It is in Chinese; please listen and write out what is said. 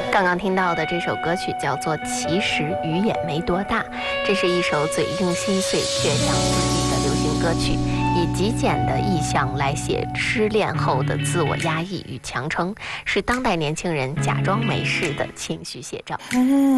刚刚听到的这首歌曲叫做《其实雨也没多大》，这是一首嘴硬心碎却讲自己的流行歌曲，以极简的意象来写失恋后的自我压抑与强撑，是当代年轻人假装没事的情绪写照。